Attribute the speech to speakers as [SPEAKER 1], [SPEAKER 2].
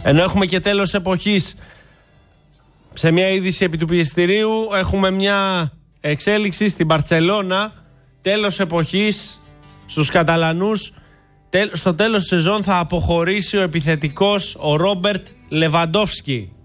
[SPEAKER 1] Ενώ έχουμε και τέλος εποχής. Σε μια είδηση επί του πιεστηρίου έχουμε μια εξέλιξη στην Μπαρτσελώνα. Τέλος εποχής στους Καταλανούς. Στο τέλος της σεζόν θα αποχωρήσει ο επιθετικός ο Ρόμπερτ Λεβαντόφσκι.